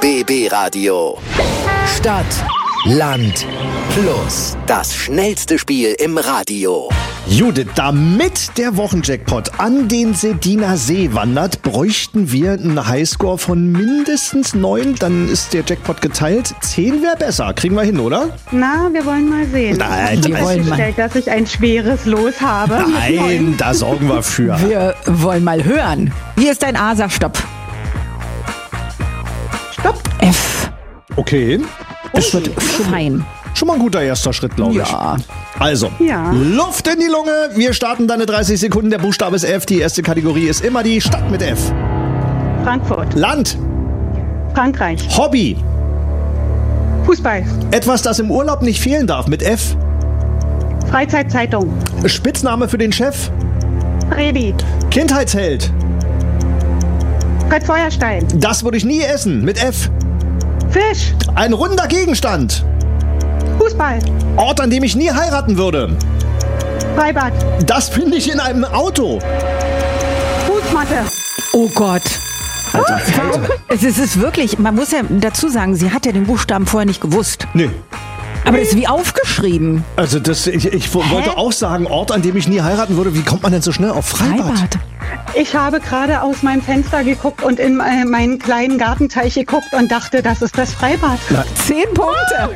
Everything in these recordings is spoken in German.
BB Radio. Stadt, Land, Plus. Das schnellste Spiel im Radio. Judith, damit der Wochenjackpot an den Sediner See wandert, bräuchten wir einen Highscore von mindestens 9. Dann ist der Jackpot geteilt. 10 wäre besser. Kriegen wir hin, oder? Na, wir wollen mal sehen. Nein, ich habe festgestellt, dass ich ein schweres Los habe. Nein, da sorgen wir für. Wir wollen mal hören. Hier ist dein A, sag Stopp. Stopp. F. Okay. Es wird fein. Schon mal ein guter erster Schritt, glaube ich. Ja. Also, Ja. Luft in die Lunge. Wir starten deine 30 Sekunden. Der Buchstabe ist F. Die erste Kategorie ist immer die Stadt mit F. Frankfurt. Land. Frankreich. Hobby. Fußball. Etwas, das im Urlaub nicht fehlen darf mit F. Freizeitzeitung. Spitzname für den Chef. Redi. Kindheitsheld. Fred Feuerstein. Das würde ich nie essen mit F. Fisch. Ein runder Gegenstand. Fußball. Ort, an dem ich nie heiraten würde. Freibad. Das finde ich in einem Auto. Fußmatte. Oh Gott. Es ist wirklich, man muss ja dazu sagen, sie hat ja den Buchstaben vorher nicht gewusst. Nee. Aber das ist wie aufgeschrieben. Also ich wollte auch sagen, Ort, an dem ich nie heiraten würde. Wie kommt man denn so schnell auf Freibad? Ich habe gerade aus meinem Fenster geguckt und in meinen kleinen Gartenteich geguckt und dachte, das ist das Freibad. 10 Punkte.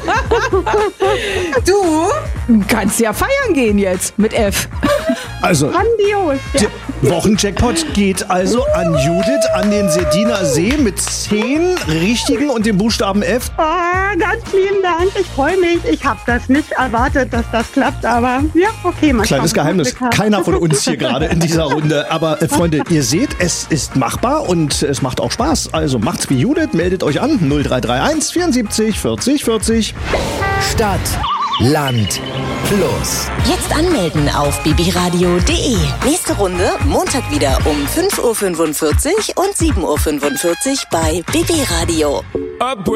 Du kannst ja feiern gehen jetzt mit F. Also, Grandios. Ja. der Wochenjackpot geht also an Judith, an den Sediner See mit 10 richtigen und dem Buchstaben F. Oh, ganz lieben Dank. Ich freue mich. Ich habe das nicht erwartet, dass das klappt, aber ja, okay. Man Kleines Geheimnis. Keiner von uns hier gerade in dieser Runde. Aber Freunde, ihr seht, es ist machbar und es macht auch Spaß. Also macht's wie Judith, meldet euch an 0331 74 40 40. Stadt, Land, Plus. Jetzt anmelden auf bbradio.de. Nächste Runde Montag wieder um 5.45 Uhr und 7.45 Uhr bei BB Radio.